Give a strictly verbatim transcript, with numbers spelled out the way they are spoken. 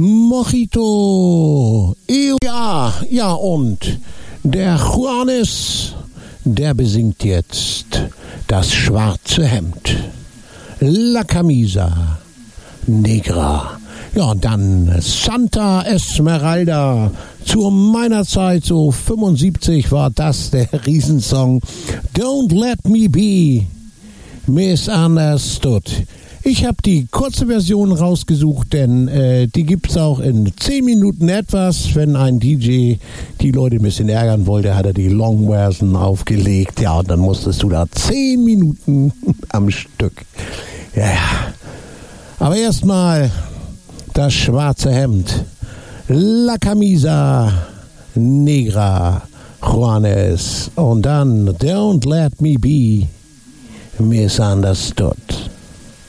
Mojito. Ja, ja, und der Juanes, der besingt jetzt das schwarze Hemd. La Camisa Negra. Ja, dann Santa Esmeralda. Zu meiner Zeit, so fünfundsiebzig, war das der Riesensong. Don't Let Me Be Misunderstood. Ich habe die kurze Version rausgesucht, denn äh, die gibt's auch in zehn Minuten etwas. Wenn ein D J die Leute ein bisschen ärgern wollte, hat er die Long Version aufgelegt. Ja, und dann musstest du da zehn Minuten am Stück. Ja, ja. Aber erstmal das schwarze Hemd. La Camisa Negra, Juanes. Und dann Don't Let Me Be Misunderstood.